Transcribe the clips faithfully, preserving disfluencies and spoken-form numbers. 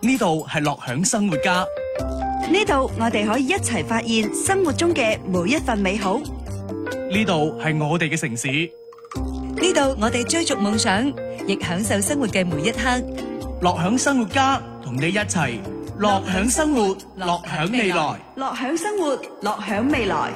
呢度係樂享生活家， 呢度我哋可以一齊發現生活中嘅每一份美好。 呢度係我哋嘅城市， 呢度我哋追逐夢想，亦享受生活嘅每一刻。 樂享生活家同你一齊樂享生活，樂享未來。 樂享生活，樂享未來。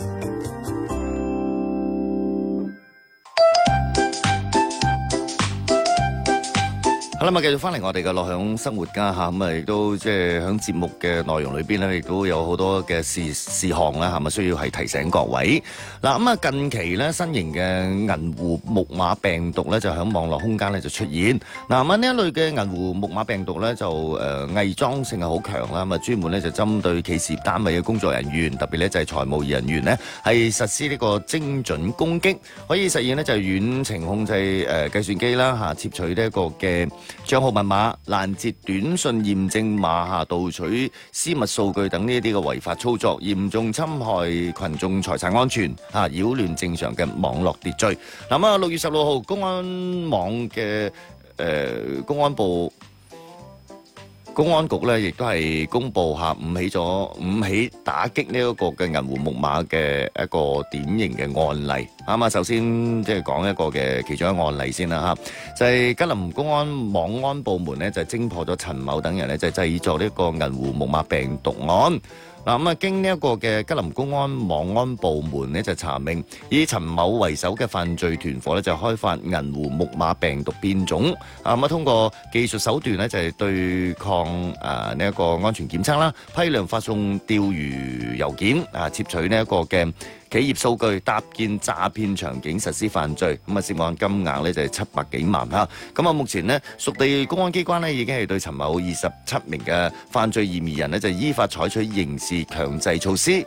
好啦，咁啊，繼續翻嚟我哋嘅樂享生活家嚇，咁啊，亦都即係喺節目嘅內容裏邊咧，亦都有好多嘅事事項啦，係咪需要係提醒各位嗱？咁啊，近期咧新型嘅銀狐木馬病毒咧就喺網絡空間咧就出現嗱，咁呢一類嘅銀狐木馬病毒咧就誒偽裝性係好強啦，咁啊專門咧就針對企事業單位嘅工作人員，特別咧就係財務人員咧係實施呢個精準攻擊，可以實現咧就係遠程控制誒計算機啦嚇，竊取呢一個嘅帳號密碼、攔截短信驗證碼下盜取私密數據等呢一啲嘅違法操作，嚴重侵害群眾財產安全，嚇擾亂正常嘅網絡秩序。嗱啊，六月十六號，公安網嘅誒、呃、公安部。公安局咧，亦都係公布下五起咗五起打擊呢一個嘅銀狐木馬嘅一個典型嘅案例。啱啊，首先即係講一個嘅其中一個案例先啦嚇，就係、是、吉林公安網安部門咧就偵破咗陳某等人咧就製作呢個銀狐木馬病毒案。嗱咁啊，經呢一個嘅吉林公安網安部門咧就查明，以陳某為首嘅犯罪團伙咧就開發銀狐木馬病毒變種，啊咁啊通過技術手段咧就係對抗誒呢一個安全檢測啦，批量發送釣魚郵件啊，竊取呢一個嘅企業數據，搭建詐騙場景實施犯罪，咁啊涉案金額咧就係七百幾萬嚇。咁啊目前呢，屬地公安機關咧已經係對陳某二十七名嘅犯罪嫌疑人咧就依法採取刑事強制措施。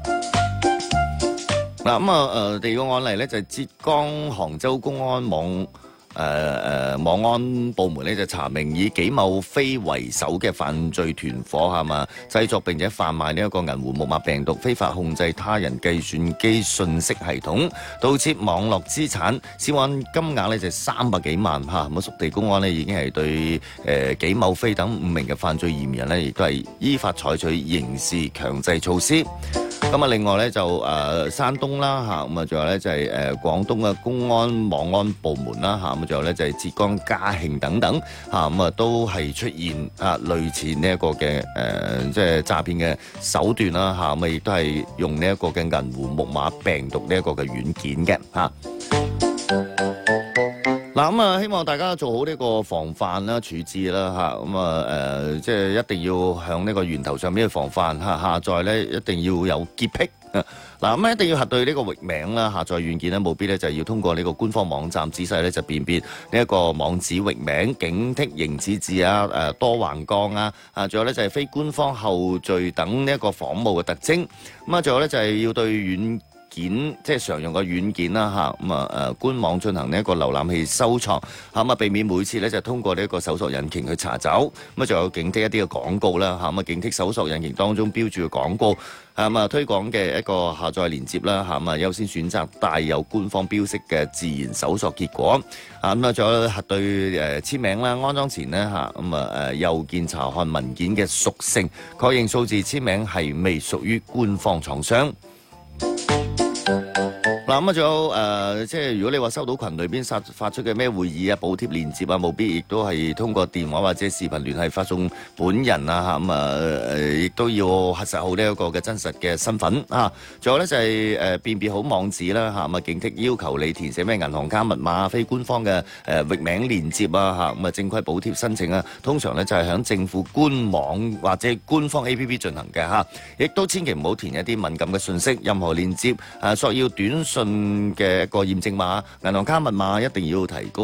嗱咁啊誒第二個案例咧就係浙江杭州公安網。誒、呃、誒，網安部門咧就查明以紀某飛為首嘅犯罪團伙係嘛，製作並且販賣呢一個銀狐木馬病毒，非法控制他人計算機信息系統，盜竊網絡資產，涉案金額咧就三百幾萬嚇。咁屬地公安咧已經係對誒、呃、紀某飛等五名嘅犯罪嫌疑人咧，亦都係依法採取刑事強制措施。咁啊，另外咧就誒、呃、山東啦嚇，咁啊仲有咧就係、是、誒、呃、廣東嘅公安網安部門啦嚇，咁仲有咧就係、是、浙江嘉興等等嚇，咁啊都係出現啊類似呢一個嘅誒即係詐騙嘅手段啦嚇，咁啊亦都係用呢一個嘅銀狐木馬病毒呢一個嘅軟件嘅嚇。嗱咁啊，希望大家做好呢個防範啦、處置啦嚇，咁啊誒，即係一定要向呢個源頭上面去防範嚇，下載咧一定要有潔癖。嗱咁一定要核對呢個域名啦，下載軟件咧務必咧就要通過呢個官方網站仔細咧就辨別呢一個網址域名、警惕、刑字字啊、誒多橫槓啊，啊仲有咧就係非官方後綴等呢一個仿冒嘅特徵。咁啊，仲有咧就係要對軟件即係常用嘅軟件啦嚇，咁啊誒官網進行呢一個瀏覽器收藏，嚇咁啊避免每次咧就通過呢一個搜索引擎去查找，咁啊仲有警惕一啲嘅廣告啦嚇，咁啊警惕搜索引擎當中標注嘅廣告，嚇咁啊推廣嘅一個下載連接啦嚇，咁啊優先選擇帶有官方標識嘅自然搜索結果，嚇咁啊仲有核對誒簽名啦，安裝前呢，嚇咁啊誒郵件查看文件嘅屬性，確認數字簽名係未屬於官方廠商。嗱咁啊，仲有誒，即係如果你話收到群裏邊發發出嘅咩會議啊、補貼鏈接啊，務必亦都係通過電話或者視頻聯繫發送本人啊嚇，咁啊誒，亦都要核實好呢一個嘅真實嘅身份啊。仲有咧就係誒辨別好網址啦嚇，咁啊警惕要求你填寫咩銀行卡密碼、非官方嘅誒域名連接啊嚇，咁啊正規補貼申請啊，通常咧就係響政府官網或者官方 A P P 進行嘅嚇，亦都千祈唔好填一啲敏感嘅信息，任何連接誒索要短信嘅一個驗證碼、銀行卡密碼一定要提高。